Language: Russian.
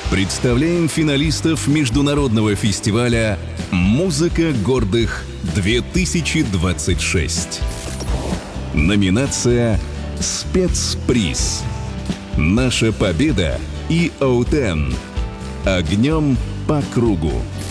Представляем финалистов международного фестиваля «Музыка гордых-2026». Номинация «Спецприз». Наша победа и Оутен. Огнем по кругу.